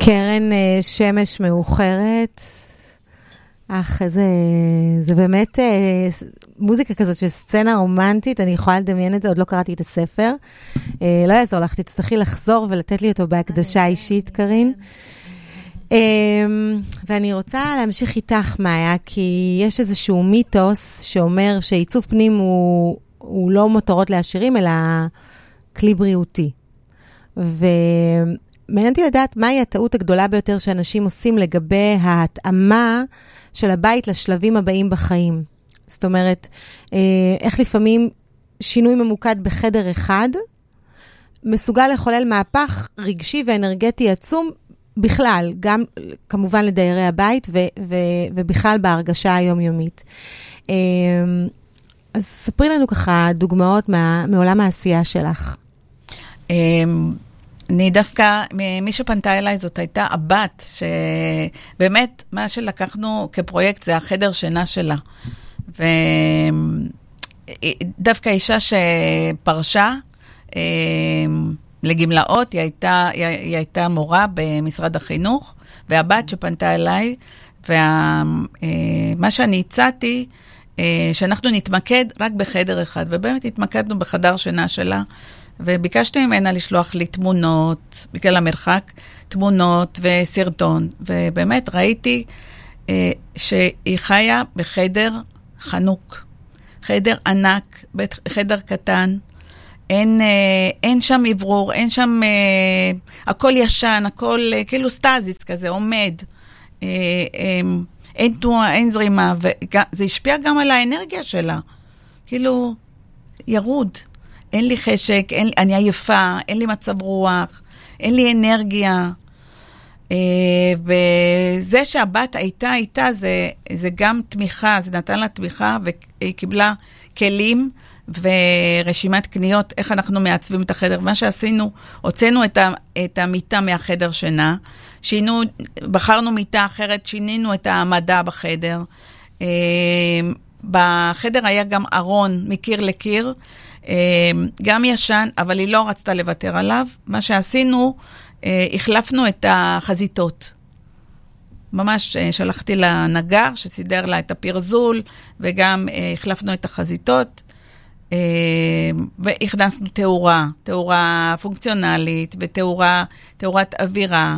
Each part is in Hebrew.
קרן שמש מאוחרת. זה באמת מוזיקה כזאת של סצנה רומנטית, אני יכולה לדמיין את זה, עוד לא קראתי את הספר. לא יעזור לך, תצטרכי לחזור ולתת לי אותו בהקדשה אישית, קרין. ואני רוצה להמשיך איתך, מאיה, כי יש איזשהו מיתוס שאומר שעיצוב פנים הוא לא מותרות לעשירים, אלא כלי בריאותי. ומעניין אותי לדעת מהי הטעות הגדולה ביותר שאנשים עושים לגבי ההתאמה של הבית לשלבים הבאים בחיים. זאת אומרת, איך לפעמים שינוי ממוקד בחדר אחד, מסוגל לחולל מהפך רגשי ואנרגטי עצום, בכלל, גם כמובן לדיירי הבית, ובכלל בהרגשה היומיומית. אז ספרי לנו ככה דוגמאות מעולם העשייה שלך. אני דווקא, מי שפנתה אליי זאת הייתה הבת, שבאמת מה שלקחנו כפרויקט זה החדר שינה שלה. ודווקא אישה שפרשה לגמלאות, היא הייתה מורה במשרד החינוך, והבת שפנתה אליי, ומה שאני הצעתי, שאנחנו נתמקד רק בחדר אחד, ובאמת התמקדנו בחדר שינה שלה, וביקשתי ממנה לשלוח לי תמונות, בגלל המרחק, תמונות וסרטון, ובאמת ראיתי שהיא חיה בחדר חנוק, חדר ענק, חדר קטן, אין שם עברור, אין שם, הכל ישן, הכל כאילו סטזיס כזה, עומד, אין תנועה, אין זרימה, וזה השפיע גם על האנרגיה שלה, כאילו ירוד. אין לי חשק, אני עייפה, אין לי מצב רוח, אין לי אנרגיה. וזה שהבת הייתה איתה, זה גם תמיכה, זה נתן לה תמיכה, והיא קיבלה כלים ורשימת קניות, איך אנחנו מעצבים את החדר. מה שעשינו, הוצאנו את המיטה מהחדר שינה, בחרנו מיטה אחרת, שינינו את העמדה בחדר. בחדר היה גם ארון מקיר לקיר, גם ישן, אבל היא לא רצתה לוותר עליו. מה שעשינו, החלפנו את החזיתות. ממש שלחתי לה נגר שסידר לה את הפרזול, וגם החלפנו את החזיתות, והכנסנו תאורה פונקציונלית, ותאורת אווירה,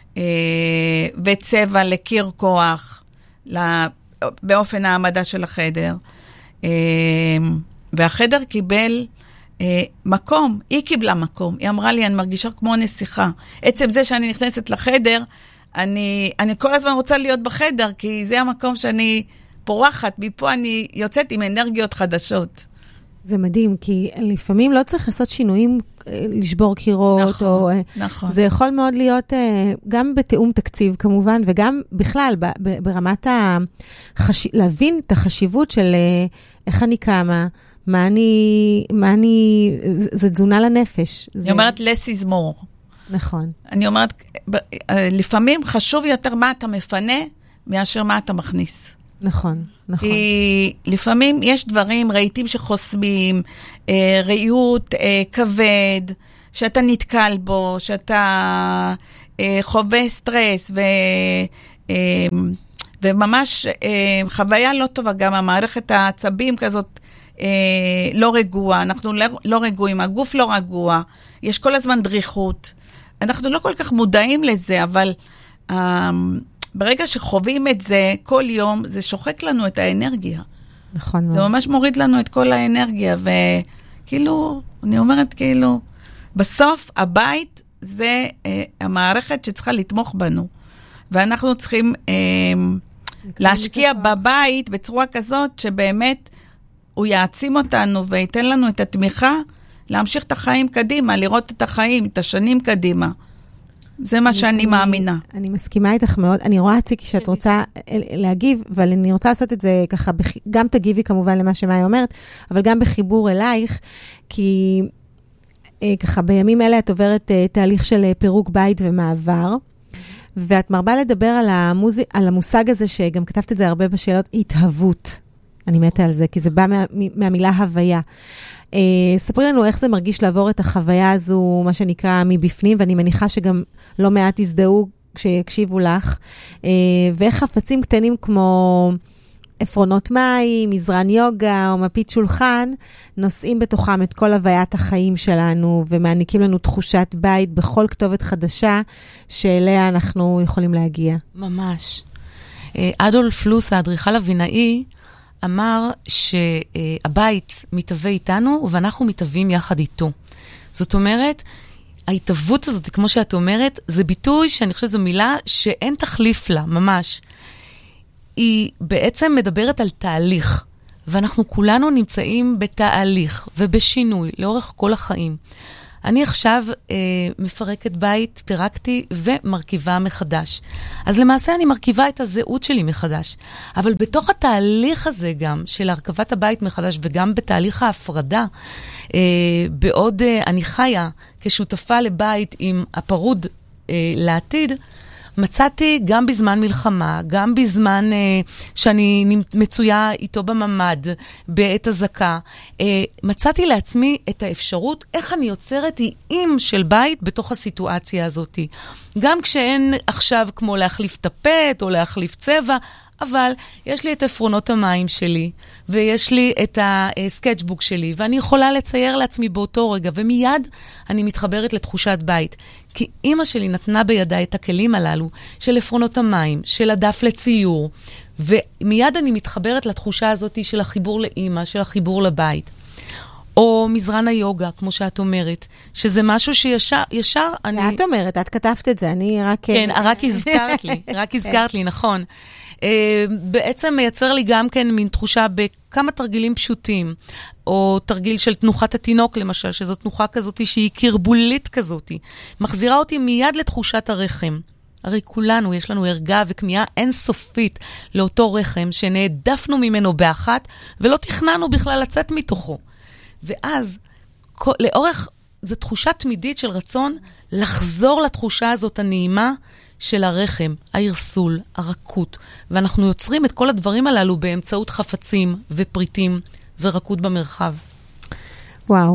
וצבע לקיר כוח, באופן העמדה של החדר. והחדר קיבל מקום, היא קיבלה מקום, היא אמרה לי, אני מרגישה כמו נסיכה. עצם זה שאני נכנסת לחדר, אני כל הזמן רוצה להיות בחדר, כי זה המקום שאני פורחת, מפה אני יוצאת עם אנרגיות חדשות. זה מדהים, כי לפעמים לא צריך לעשות שינויים, לשבור קירות, נכון, או, נכון. זה יכול מאוד להיות גם בתאום תקציב כמובן, וגם בכלל ברמת להבין את החשיבות של איך אני קמה, מה אני, זה תזונה לנפש. אני אומרת less is more. נכון. אני אומרת, לפעמים חשוב יותר מה אתה מפנה, מאשר מה אתה מכניס. נכון, נכון. כי לפעמים יש דברים, רהיטים שחוסמים, ראיות כבד, שאתה נתקל בו, שאתה חווה סטרס, וממש חוויה לא טובה, גם המערכת העצבים כזאת לא רגוע, אנחנו לא רגועים, הגוף לא רגוע, יש כל הזמן דריכות. אנחנו לא כל כך מודעים לזה, אבל ברגע שחווים את זה כל יום, זה שוחק לנו את האנרגיה. נכון. זה ממש מוריד לנו את כל האנרגיה, וכאילו, אני אומרת כאילו, בסוף הבית זה המערכת שצריכה לתמוך בנו, ואנחנו צריכים להשקיע בבית בצורה כזאת שבאמת הוא יעצים אותנו וייתן לנו את התמיכה להמשיך את החיים קדימה, לראות את החיים, את השנים קדימה. זה מה שאני מאמינה. אני מסכימה איתך מאוד. אני רואה ציקי שאת רוצה להגיב, אבל אני רוצה לעשות את זה ככה, גם תגיבי כמובן למה שמאיה אומרת, אבל גם בחיבור אלייך, כי ככה בימים אלה את עוברת תהליך של פירוק בית ומעבר, ואת מרבה לדבר על המושג הזה, שגם כתבת את זה הרבה בשאלות, התהוות. אני מתה על זה, כי זה בא מהמילה הוויה. ספרי לנו איך זה מרגיש לעבור את החוויה הזו, מה שנקרא מבפנים, ואני מניחה שגם לא מעט הזדהו כשיקשיבו לך, ואיך חפצים קטנים כמו עפרונות מים, מזרן יוגה או מפית שולחן, נושאים בתוכם את כל הוויית החיים שלנו, ומעניקים לנו תחושת בית בכל כתובת חדשה, שאליה אנחנו יכולים להגיע. ממש. אדולף לוס, האדריכל הבינאי, אמר שהבית מתהווה איתנו, ואנחנו מתהווים יחד איתו. זאת אומרת, ההתהוות הזאת, כמו שאת אומרת, זה ביטוי שאני חושבת זו מילה שאין תחליף לה, ממש. היא בעצם מדברת על תהליך, ואנחנו כולנו נמצאים בתהליך ובשינוי לאורך כל החיים. אני עכשיו מפרקת בית, פירקתי ומרכיבה מחדש. אז למעשה אני מרכיבה את הזהות שלי מחדש. אבל בתוך התהליך הזה גם, של הרכבת הבית מחדש, וגם בתהליך ההפרדה, בעוד אני חיה כשותפה לבית עם הפרוד לעתיד, מצאתי גם בזמן מלחמה, גם בזמן שאני מצויה איתו בממד, בעת הזקה, מצאתי לעצמי את האפשרות איך אני יוצרת איים של בית בתוך הסיטואציה הזאת. גם כשאין עכשיו כמו להחליף טפט או להחליף צבע, אבל יש לי את עפרונות המים שלי, ויש לי את הסקטשבוק שלי, ואני יכולה לצייר לעצמי באותו רגע, ומיד אני מתחברת לתחושת בית. כי אמא שלי נתנה בידי את הכלים הללו, של עפרונות המים, של הדף לציור, ומיד אני מתחברת לתחושה הזאת של החיבור לאמא, של החיבור לבית. או מזרן היוגה, כמו שאת אומרת, שזה משהו שישר אני... את אומרת, את כתבת את זה, אני רק... כן, רק הזכרת לי, נכון. בעצם מייצר לי גם כן מין תחושה בכמה תרגילים פשוטים, או תרגיל של תנוחת התינוק למשל, שזו תנוחה כזאת שהיא קרבולית כזאת, מחזירה אותי מיד לתחושת הרחם. הרי כולנו יש לנו הרגה וכמיהה אינסופית לאותו רחם שנעדפנו ממנו באחת, ולא תכננו בכלל לצאת מתוכו. ואז לאורך, זו תחושה תמידית של רצון לחזור לתחושה הזאת הנעימה, של הרחם, ההרסול, הרכות, ואנחנו יוצרים את כל הדברים הללו באמצעות חפצים ופריטים ורכות במרחב. וואו,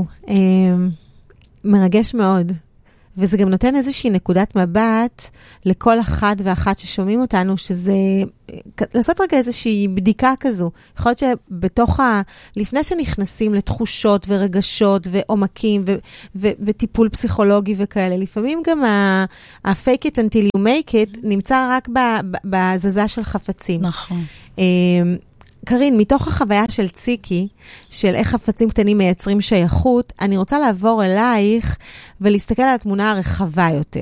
מרגש מאוד. וזה גם נותן איזושהי נקודת מבט לכל אחד ואחת ששומעים אותנו, שזה לעשות רגע איזושהי בדיקה כזו. יכול להיות שבתוך לפני שנכנסים לתחושות ורגשות ועומקים וטיפול פסיכולוגי וכאלה, לפעמים גם ה-fake it until you make it נמצא רק בהזזה של חפצים. נכון. קרין, מתוך החוויה של ציקי, של איך חפצים קטנים מייצרים שייכות, אני רוצה לעבור אלייך ולהסתכל על התמונה הרחבה יותר.